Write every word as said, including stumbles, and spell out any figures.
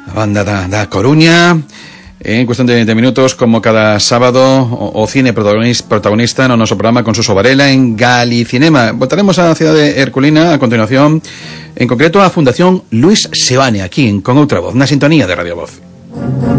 a banda da, da Coruña. En cuestión de, de minutos, como cada sábado, o, o cine protagonista, protagonista no noso programa con Suso Varela en Galicinema. Votaremos a Cidade Herculina a continuación, en concreto a Fundación Luis Seoane, aquí en Con Outra Voz, na sintonía de Radio Voz.